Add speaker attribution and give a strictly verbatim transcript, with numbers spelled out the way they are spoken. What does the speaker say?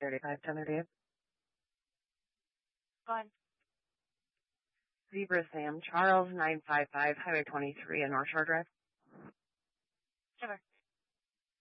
Speaker 1: thirty-five ten thirty.
Speaker 2: Go ahead.
Speaker 1: Zebra Sam Charles, nine five five, Highway twenty-three in North Shore Drive.
Speaker 2: Sure.